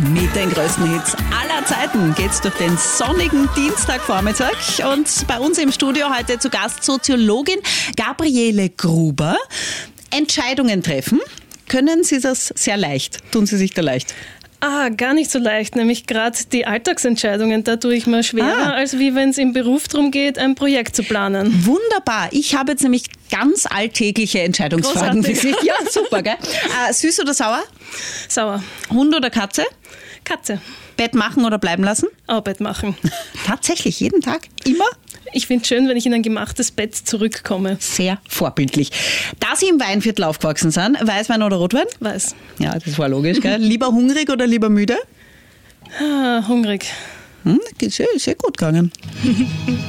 Mit den größten Hits aller Zeiten geht's durch den sonnigen Dienstagvormittag. Und bei uns im Studio heute zu Gast Soziologin Gabriele Gruber. Entscheidungen treffen. Können Sie das sehr leicht? Tun Sie sich da leicht? Gar nicht so leicht, nämlich gerade die Alltagsentscheidungen, da tue ich mir schwerer, als wie wenn es im Beruf darum geht, ein Projekt zu planen. Wunderbar. Ich habe jetzt nämlich ganz alltägliche Entscheidungsfragen für Sie. Ja, super, gell? Süß oder sauer? Sauer. Hund oder Katze? Katze. Bett machen oder bleiben lassen? Auch Bett machen. Tatsächlich, jeden Tag? Immer? Ich finde es schön, wenn ich in ein gemachtes Bett zurückkomme. Sehr vorbildlich. Da Sie im Weinviertel aufgewachsen sind, Weißwein oder Rotwein? Weiß. Ja, das war logisch, gell? Lieber hungrig oder lieber müde? Hungrig. Geht sehr gut gegangen.